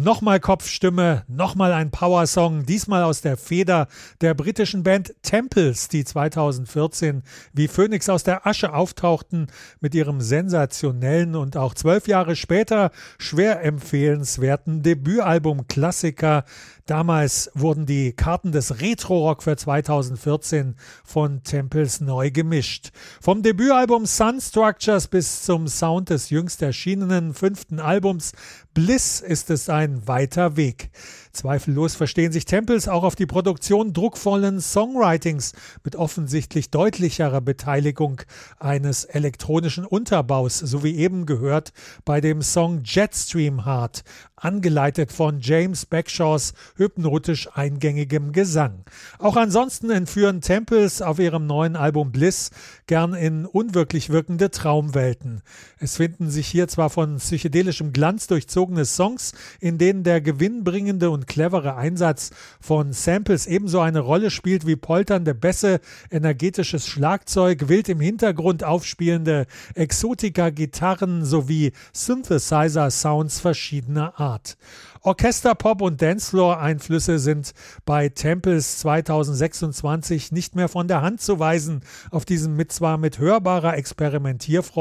Nochmal Kopfstimme, nochmal ein Powersong, diesmal aus der Feder der britischen Band Temples, die 2014 wie Phönix aus der Asche auftauchten mit ihrem sensationellen und auch 12 Jahre später schwer empfehlenswerten Debütalbum Klassiker. Damals wurden die Karten des Retro-Rock für 2014 von Temples neu gemischt. Vom Debütalbum Sun Structures bis zum Sound des jüngst erschienenen 5. Albums Bliss ist es ein weiter Weg. Zweifellos verstehen sich Temples auch auf die Produktion druckvollen Songwritings mit offensichtlich deutlicherer Beteiligung eines elektronischen Unterbaus, so wie eben gehört bei dem Song Jetstream Heart, angeleitet von James Backshaws hypnotisch eingängigem Gesang. Auch ansonsten entführen Temples auf ihrem neuen Album Bliss gern in unwirklich wirkende Traumwelten. Es finden sich hier zwar von psychedelischem Glanz durchzogene Songs, in denen der gewinnbringende und clevere Einsatz von Samples ebenso eine Rolle spielt wie polternde Bässe, energetisches Schlagzeug, wild im Hintergrund aufspielende Exotika-Gitarren sowie Synthesizer-Sounds verschiedener Art. Orchester, Pop und Dancefloor-Einflüsse sind bei Temples 2026 nicht mehr von der Hand zu weisen. Auf diesem zwar mit hörbarer Experimentierfreude